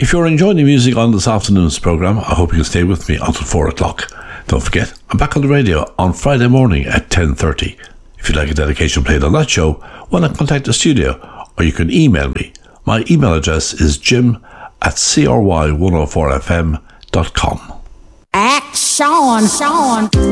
If you're enjoying the music on this afternoon's programme, I hope you can stay with me until 4 o'clock. Don't forget, I'm back on the radio on Friday morning at 10:30. If you'd like a dedication played on that show, why not contact the studio, or you can email me. My email address is jim@cry104fm.com. Action.